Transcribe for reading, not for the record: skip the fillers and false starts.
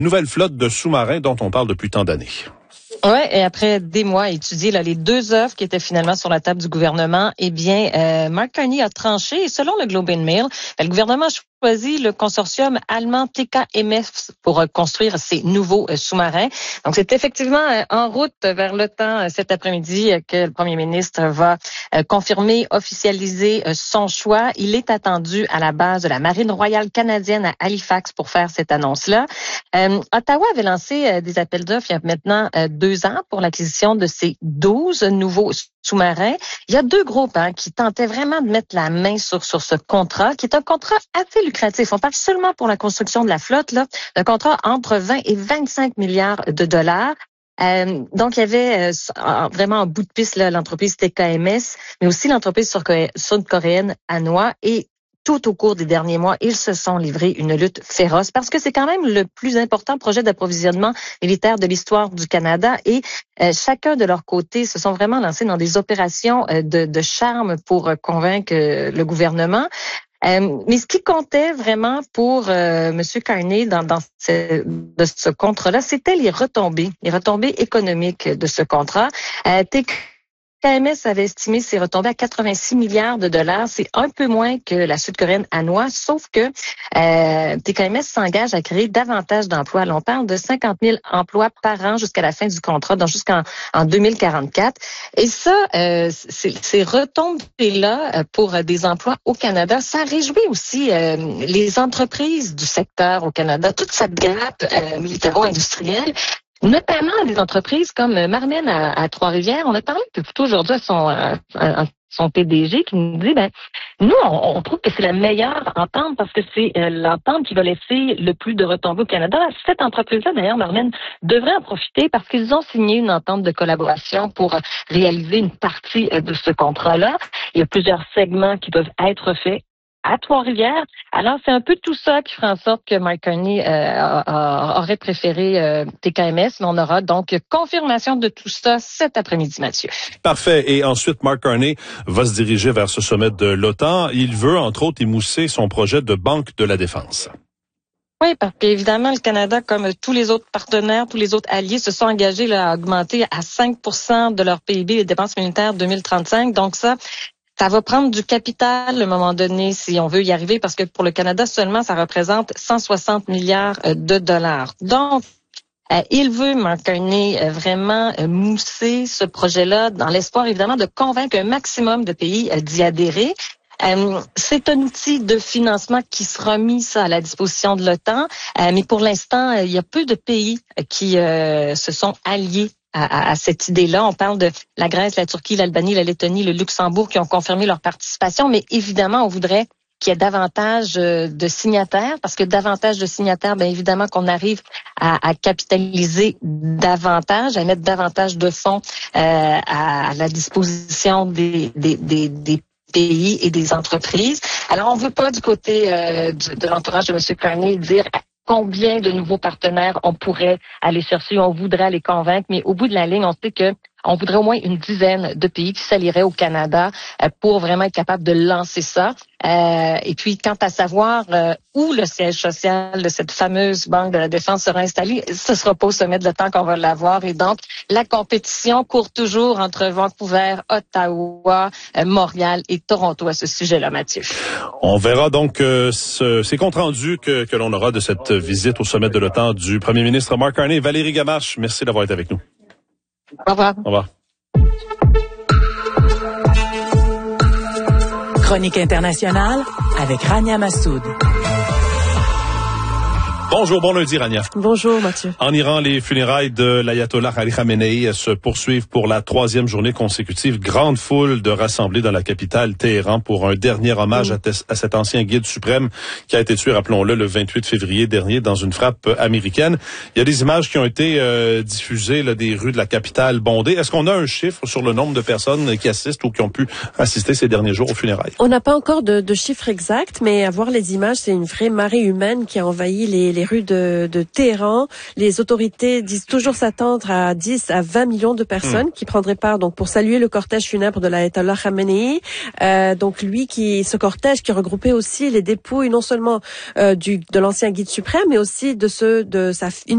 nouvelle flotte de sous-marins dont on parle depuis tant d'années. Ouais, et après des mois à étudier les deux offres qui étaient finalement sur la table du gouvernement, Mark Carney a tranché et selon le Globe and Mail, le gouvernement a choisi le consortium allemand TKMS pour construire ces nouveaux sous-marins. Donc c'est effectivement en route vers l'OTAN cet après-midi que le premier ministre va confirmer, officialiser son choix. Il est attendu à la base de la Marine royale canadienne à Halifax pour faire cette annonce-là. Ottawa avait lancé des appels d'offres il y a maintenant 2 ans pour l'acquisition de ces 12 nouveaux sous-marins. Il y a deux groupes qui tentaient vraiment de mettre la main sur ce contrat, qui est un contrat assez lucratif. On parle seulement pour la construction de la flotte, d'un contrat entre 20 et 25 milliards de dollars. Donc, il y avait vraiment en bout de piste l'entreprise TKMS, mais aussi l'entreprise sud-coréenne Hanwha. Et tout au cours des derniers mois, ils se sont livrés une lutte féroce parce que c'est quand même le plus important projet d'approvisionnement militaire de l'histoire du Canada et chacun de leur côté se sont vraiment lancés dans des opérations de charme pour convaincre le gouvernement. Mais ce qui comptait vraiment pour M. Carney de ce contrat-là, c'était les retombées économiques de ce contrat. TKMS avait estimé ses retombées à 86 milliards de dollars. C'est un peu moins que la sud-coréenne Hanwha, sauf que TKMS s'engage à créer davantage d'emplois. Là, on parle de 50 000 emplois par an jusqu'à la fin du contrat, donc jusqu'en 2044. Et ça, ces retombées-là pour des emplois au Canada, ça réjouit aussi les entreprises du secteur au Canada, toute cette grappe militaro-industrielle. Notamment des entreprises comme Marmen à Trois-Rivières. On a parlé un peu plus tôt aujourd'hui à son PDG qui nous dit, nous, on trouve que c'est la meilleure entente parce que c'est l'entente qui va laisser le plus de retombées au Canada. Cette entreprise-là, d'ailleurs, Marmen, devrait en profiter parce qu'ils ont signé une entente de collaboration pour réaliser une partie de ce contrat-là. Il y a plusieurs segments qui peuvent être faits à Trois-Rivières. Alors, c'est un peu tout ça qui fera en sorte que Mark Carney aurait préféré TKMS, mais on aura donc confirmation de tout ça cet après-midi, Mathieu. Parfait. Et ensuite, Mark Carney va se diriger vers ce sommet de l'OTAN. Il veut, entre autres, émousser son projet de banque de la défense. Oui, parce qu'évidemment, le Canada, comme tous les autres partenaires, tous les autres alliés, se sont engagés à augmenter à 5% de leur PIB les dépenses militaires 2035. Donc ça va prendre du capital à un moment donné si on veut y arriver parce que pour le Canada seulement, ça représente 160 milliards de dollars. Donc, il veut, Mark Carney, vraiment mousser ce projet-là dans l'espoir évidemment de convaincre un maximum de pays d'y adhérer. C'est un outil de financement qui sera mis à la disposition de l'OTAN, mais pour l'instant, il y a peu de pays qui se sont alliés à cette idée-là. On parle de la Grèce, la Turquie, l'Albanie, la Lettonie, le Luxembourg qui ont confirmé leur participation, mais évidemment, on voudrait qu'il y ait davantage de signataires, parce que davantage de signataires, bien évidemment qu'on arrive à capitaliser davantage, à mettre davantage de fonds à la disposition des pays et des entreprises. Alors, on ne veut pas du côté de l'entourage de M. Carney dire combien de nouveaux partenaires on pourrait aller chercher, on voudrait les convaincre, mais au bout de la ligne, on sait que on voudrait au moins une dizaine de pays qui s'allieraient au Canada pour vraiment être capable de lancer ça. Et puis, quant à savoir où le siège social de cette fameuse Banque de la Défense sera installé, ce sera pas au sommet de l'OTAN qu'on va l'avoir. Et donc, la compétition court toujours entre Vancouver, Ottawa, Montréal et Toronto à ce sujet-là, Mathieu. On verra donc ces comptes rendus que l'on aura de cette visite au sommet de l'OTAN du premier ministre Mark Carney. Valérie Gamache, merci d'avoir été avec nous. Au revoir. Au revoir. Chronique internationale avec Rania Massoud. Bonjour, bon lundi, Rania. Bonjour, Mathieu. En Iran, les funérailles de l'ayatollah Ali Khamenei se poursuivent pour la 3e journée consécutive. Grande foule de rassemblés dans la capitale, Téhéran, pour un dernier hommage à cet ancien guide suprême qui a été tué, rappelons-le, le 28 février dernier dans une frappe américaine. Il y a des images qui ont été diffusées des rues de la capitale bondées. Est-ce qu'on a un chiffre sur le nombre de personnes qui assistent ou qui ont pu assister ces derniers jours aux funérailles? On n'a pas encore de chiffre exact, mais à voir les images, c'est une vraie marée humaine qui a envahi les rues de Téhéran. Les autorités disent toujours s'attendre à 10 à 20 millions de personnes qui prendraient part donc pour saluer le cortège funèbre de l'ayatollah Khamenei. Donc ce cortège qui regroupait aussi les dépouilles non seulement de l'ancien guide suprême, mais aussi de sa